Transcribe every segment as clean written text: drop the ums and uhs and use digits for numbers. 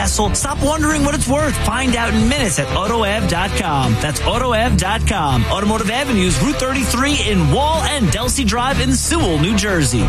hassle. Stop wondering what it's worth. Find out in minutes at AutoAv.com. That's AutoAv.com. Automotive Avenues, Route 33 in Wall and Delsey Drive in Sewell, New Jersey.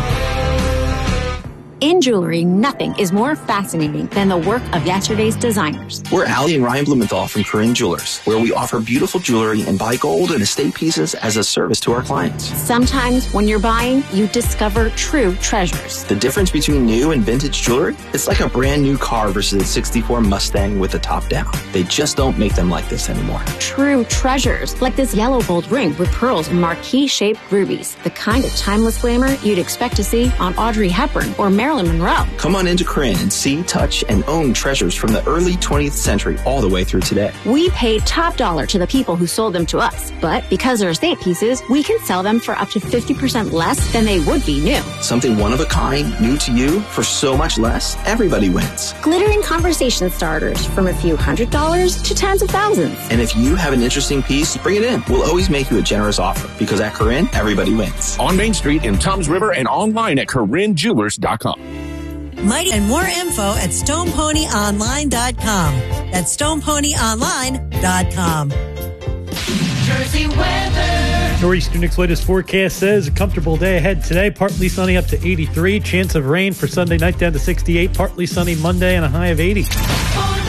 In jewelry, nothing is more fascinating than the work of yesterday's designers. We're Allie and Ryan Blumenthal from Corinne Jewelers, where we offer beautiful jewelry and buy gold and estate pieces as a service to our clients. Sometimes when you're buying, you discover true treasures. The difference between new and vintage jewelry? It's like a brand new car versus a 64 Mustang with the top down. They just don't make them like this anymore. True treasures, like this yellow gold ring with pearls and marquise-shaped rubies. The kind of timeless glamour you'd expect to see on Audrey Hepburn or Marilyn Monroe. Come on into Corinne and see, touch, and own treasures from the early 20th century all the way through today. We paid top dollar to the people who sold them to us, but because they're estate pieces, we can sell them for up to 50% less than they would be new. Something one of a kind, new to you, for so much less, everybody wins. Glittering conversation starters from a few $100s to tens of thousands. And if you have an interesting piece, bring it in. We'll always make you a generous offer because at Corinne, everybody wins. On Main Street in Toms River and online at CorinneJewelers.com. Mighty and more info at StonePonyOnline.com. That's StonePonyOnline.com. Jersey weather. Northeastern Nick's latest forecast says a comfortable day ahead today. Partly sunny up to 83. Chance of rain for Sunday night down to 68. Partly sunny Monday and a high of 80.